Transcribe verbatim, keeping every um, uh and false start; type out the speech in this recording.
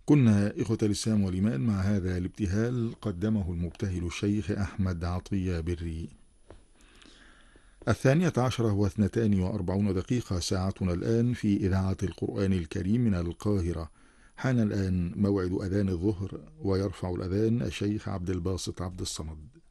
كنا إخوة الإسلام والإيمان مع هذا الابتهال قدمه المبتهل الشيخ أحمد عطية بري. الثانية عشرة واثنتان وأربعون دقيقة ساعتنا الآن في إذاعة القرآن الكريم من القاهرة. حان الآن موعد أذان الظهر، ويرفع الأذان الشيخ عبد الباسط عبد الصمد.